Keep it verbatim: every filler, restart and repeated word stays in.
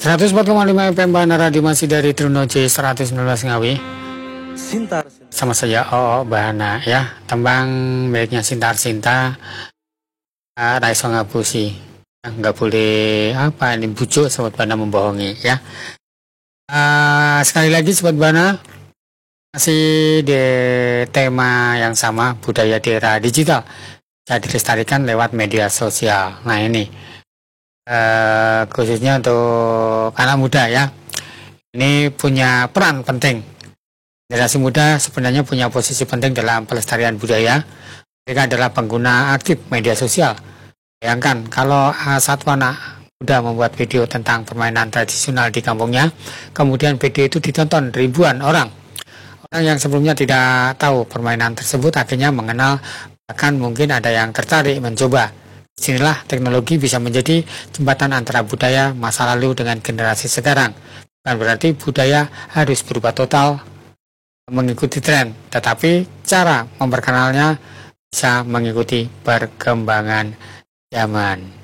seratus empat koma lima F M Bana Radio masih dari Truno J seratus sembilan belas Ngawi. Sintar, Sintar. Sama saja oh Bana ya. Tembang miliknya Sintar Sinta. Uh, Raiso ngapusi. Nggak boleh apa ini bujuk Sobat Bana membohongi ya. Uh, sekali lagi Sobat Bana masih di tema yang sama, budaya di era digital bisa dilestarikan lewat media sosial. Nah ini uh, khususnya untuk anak muda ya, ini punya peran penting. Generasi muda sebenarnya punya posisi penting dalam pelestarian budaya. Mereka adalah pengguna aktif media sosial. Bayangkan kalau uh, satu anak muda membuat video tentang permainan tradisional di kampungnya, kemudian video itu ditonton ribuan orang. Orang yang sebelumnya tidak tahu permainan tersebut akhirnya mengenal, bahkan mungkin ada yang tertarik mencoba. Disinilah teknologi bisa menjadi jembatan antara budaya masa lalu dengan generasi sekarang. Bukan berarti budaya harus berubah total mengikuti tren, tetapi cara memperkenalnya bisa mengikuti perkembangan zaman.